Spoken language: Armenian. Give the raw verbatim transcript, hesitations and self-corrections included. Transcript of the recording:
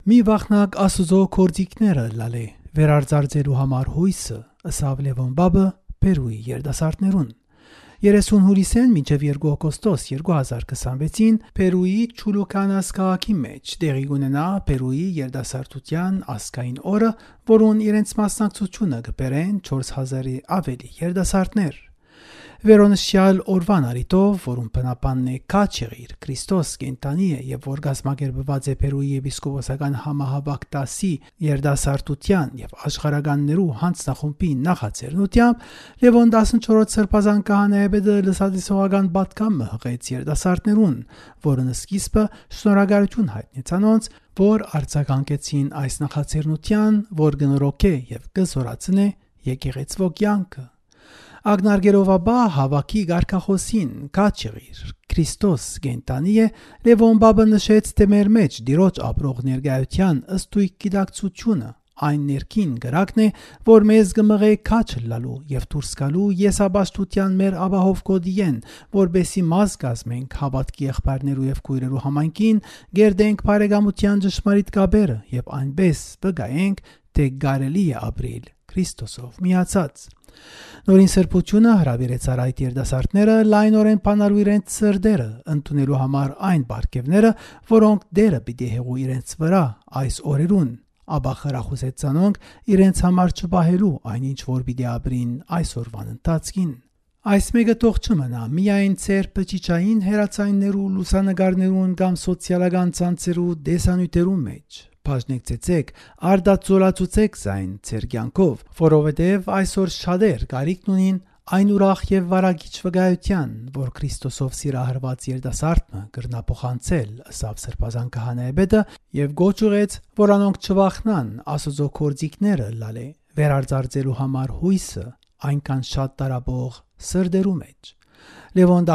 Մի վախնակ Աստուծո գործիքները լալե վերարձարձելու համար հույսը ըսավ Լևոն Բաբը Պերուի երդասարտներուն։ երեսուն հուլիսեն մինչև երկու օգոստոս երկու հազար քսանվեցին Պերուի Չուլուկանաս քաղաքի մեջ տեղի ունենա Պերուի երդասարտության ազգային օրը, որուն իրենց մասնակցությունը կբերեն չորս հազարի ավելի երդասարտներ։ Վերոնշյալ օրվան արիտով, որում բնապանն է Քաչեղիր Քրիստոս կենտանի է եւ որ գազմագերբված է Պերուի եպիսկոպոսական համահավաք երդասարտության եւ աշխարհականներու հանձնախումբի նախաձեռնությամբ Լևոն տասնչորրորդ սրբազան քահանայապետը լսադիսողական պատգամը հղեց երդասարտներուն, որն սկիզբը շնորհակալություն հայտնեց անոնց, որ արձագանքեցին այս նախաձեռնության, որ կնորոգե եւ կզորացնե եկեղեցվո կյանքը։ Ագնարգերովաբա հավաքի գարկախոսին Քաչեղիր Քրիստոս կենտանի է Լևոն Բաբը նշեց թե մեր մեջ դիրոջ ապրող ներկայության ըստույք գիտակցությունը այն ներքին գրակն է, որ մեզ կմղե քաչ լալու եւ դուրս գալու եսաբաշտության մեր ապահով կոդիեն, որբեսի մաս կազմենք հավատքի եղբայրներու եւ քույրերու համայնքին, գերդենք բարեկամության ճշմարիտ կաբերը եւ այնպես բգայենք, թե կարելի է ապրել Քրիստոսով միացած։ Նորին սրբությունը հրավիրեց այդ երդասարտները լայնորեն բանալու իրենց սրդերը, ընդունելու համար այն բարգևները, որոնք դերը պիտի հեղու իրենց վրա այս օրերուն, ապա խրախուսեց ցանոնք իրենց համար չպահելու այնինչ որ պիտի ապրին այսօրվան ընթացքին։ Այս մեկը թող չմնա միայն ծեր բջիջային հերացայիններու լուսանգարներուն կամ սոցիալական ցանցերու դեսանյութերու մեջ։ Բաժնեկցեցեք, արդածոլացուցեք զայն ձեր կյանքով, որովհետև այսօր շատեր կարիքն ունին այն ուրախ եւ վարագիչ վկայության, որ Քրիստոսով սիրահարված երդասարտը կրնա փոխանցել ըսավ սրբազան քահանայապետը եւ գոչ ուղեց, որ անոնք չվախնան Աստծո գործիքները լալե վերարձարձելու համար հույսը այնքան շատ տարաբող սրդերու մեջ։ Լևոն